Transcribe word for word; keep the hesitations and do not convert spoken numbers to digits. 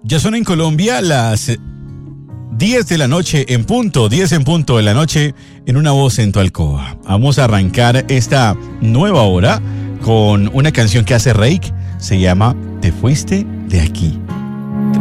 Ya son en Colombia las diez de la noche en punto, diez en punto de la noche en Una Voz en tu Alcoba. Vamos a arrancar esta nueva hora con una canción que hace Reik, se llama Te fuiste de aquí.